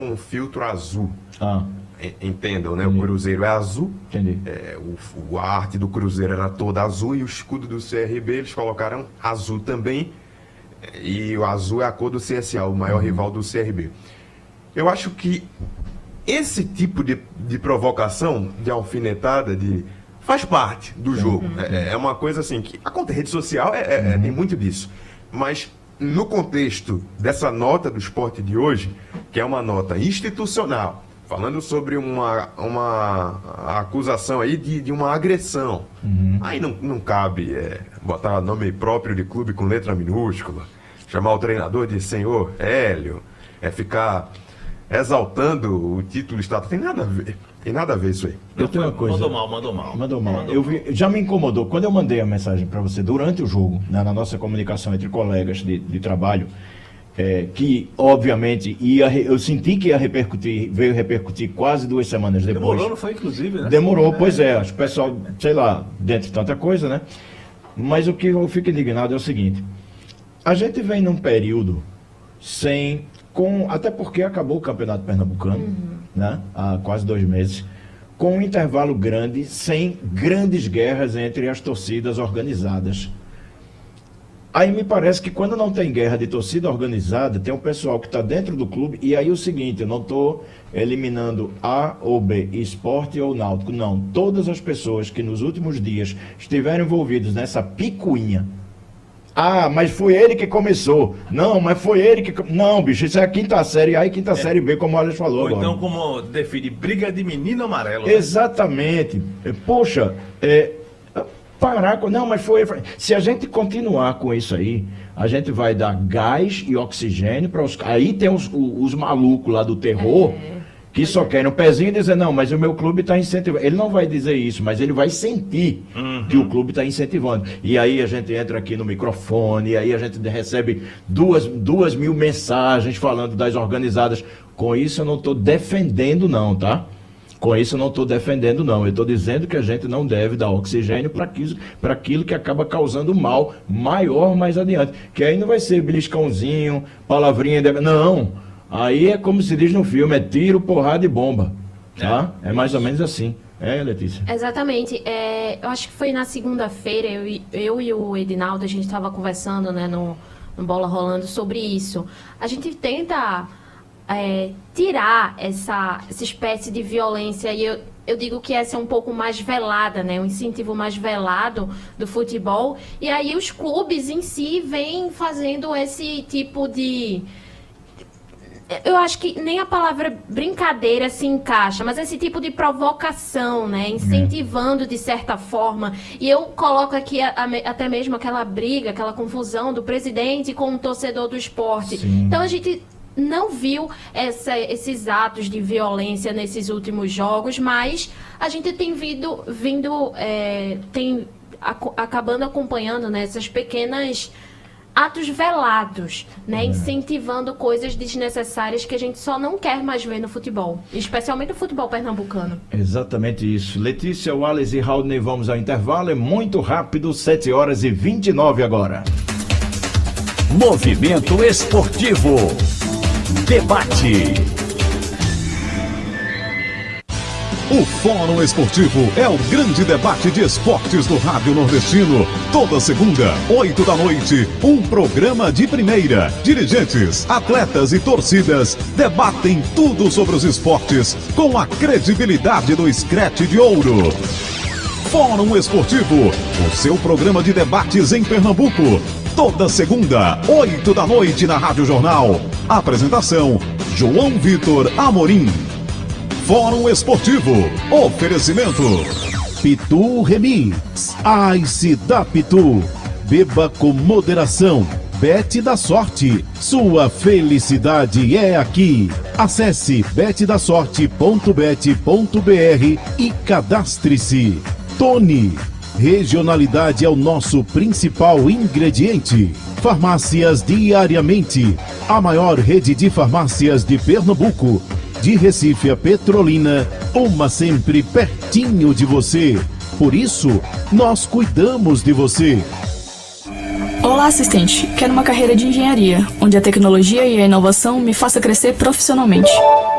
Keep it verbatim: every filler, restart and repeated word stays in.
um filtro azul. Ah. Entendam, né? Entendi. O Cruzeiro é azul. Entendi. É, o, a arte do Cruzeiro era toda azul e o escudo do C R B eles colocaram azul também. E o azul é a cor do C S A, o maior uhum. rival do C R B. Eu acho que esse tipo de, de provocação, de alfinetada, de, faz parte do jogo. Uhum. É, é uma coisa assim que acontece. Rede social é, é, uhum. tem muito disso. Mas no contexto dessa nota do Sport de hoje, que é uma nota institucional, falando sobre uma, uma acusação aí de, de uma agressão. Uhum. Aí não, não cabe é, botar nome próprio de clube com letra minúscula, chamar o treinador de senhor Hélio, é ficar exaltando o título estatal. Tem nada a ver. Tem nada a ver isso aí. Eu tenho uma coisa. Mandou mal, mandou mal. Mandou mal. Mandou eu mal. Vi, já me incomodou. Quando eu mandei a mensagem para você durante o jogo, né, na nossa comunicação entre colegas de, de trabalho, É, que obviamente ia, eu senti que ia repercutir, veio repercutir quase duas semanas depois. Demorou, não foi inclusive, né? Demorou, pois é, acho que o pessoal, sei lá, dentro de tanta coisa, né? Mas o que eu fico indignado é o seguinte: a gente vem num período sem, com, até porque acabou o Campeonato Pernambucano, uhum. né? Há quase dois meses, com um intervalo grande, sem grandes guerras entre as torcidas organizadas. Aí me parece que quando não tem guerra de torcida organizada, tem um pessoal que está dentro do clube, e aí o seguinte, eu não estou eliminando A ou B, esporte ou náutico, não. Todas as pessoas que nos últimos dias estiveram envolvidas nessa picuinha. Ah, mas foi ele que começou. Não, mas foi ele que... Não, bicho, isso é a quinta série A e quinta é. série B, como o Alex falou ou agora. Então, como define, briga de menino amarelo. Né? Exatamente. Poxa, é... parar com... Não, mas foi... Se a gente continuar com isso aí, a gente vai dar gás e oxigênio para os... Aí tem os, os, os malucos lá do terror, é, que só querem um pezinho e dizer, não, mas o meu clube está incentivando. Ele não vai dizer isso, mas ele vai sentir uhum. que o clube está incentivando. E aí a gente entra aqui no microfone, e aí a gente recebe duas, duas mil mensagens falando das organizadas. Com isso eu não estou defendendo não, tá? Com isso eu não estou defendendo, não. Eu estou dizendo que a gente não deve dar oxigênio para aquilo, para aquilo que acaba causando mal maior mais adiante. Que aí não vai ser beliscãozinho, palavrinha... De... Não. Aí é como se diz no filme, é tiro, porrada e bomba. Tá? É, é mais ou menos assim. É, Letícia? Exatamente. É, eu acho que foi na segunda-feira, eu, e- eu e o Edinaldo, a gente estava conversando, né, no, no Bola Rolando sobre isso. A gente tenta... É, tirar essa, essa espécie de violência, e eu, eu digo que essa é um pouco mais velada, né? Um incentivo mais velado do futebol, e aí os clubes em si vêm fazendo esse tipo de... Eu acho que nem a palavra brincadeira se encaixa, mas esse tipo de provocação, né? Incentivando de certa forma. E eu coloco aqui a, a, até mesmo aquela briga, aquela confusão do presidente com o torcedor do esporte. Sim. Então a gente não viu essa, esses atos de violência nesses últimos jogos, mas a gente tem vindo, vindo é, tem ac- acabando acompanhando, né, essas pequenas atos velados, né, É. incentivando coisas desnecessárias que a gente só não quer mais ver no futebol, especialmente no futebol pernambucano. Exatamente isso. Letícia, Wallace e Raulney, vamos ao intervalo. É muito rápido, sete horas e vinte e nove agora. Movimento Esportivo. Debate. O Fórum Esportivo é o grande debate de esportes do Rádio Nordestino. Toda segunda, oito da noite, um programa de primeira. Dirigentes, atletas e torcidas debatem tudo sobre os esportes com a credibilidade do Scratch de Ouro. Fórum Esportivo, o seu programa de debates em Pernambuco. Toda segunda, oito da noite na Rádio Jornal. Apresentação, João Vitor Amorim. Fórum Esportivo. Oferecimento. Pitu Remix. Ice da Pitu. Beba com moderação. Bet da Sorte. Sua felicidade é aqui. Acesse bet da sorte ponto bet ponto br e cadastre-se. Tony. Regionalidade é o nosso principal ingrediente. Farmácias Diariamente. A maior rede de farmácias de Pernambuco. De Recife a Petrolina, uma sempre pertinho de você. Por isso, nós cuidamos de você. Olá, assistente. Quero uma carreira de engenharia, onde a tecnologia e a inovação me façam crescer profissionalmente.